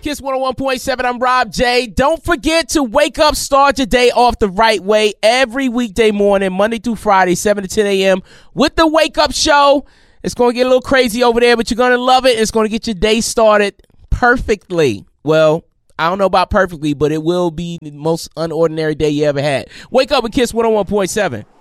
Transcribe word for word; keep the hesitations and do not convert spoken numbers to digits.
Kiss one oh one point seven, I'm Rob J. Don't forget to wake up, start your day off the right way every weekday morning, Monday through Friday, seven to ten a.m. with the Wake Up Show. It's going to get a little crazy over there, but you're going to love it. It's going to get your day started perfectly. Well, I don't know about perfectly, but it will be the most unordinary day you ever had. Wake up and Kiss one oh one point seven.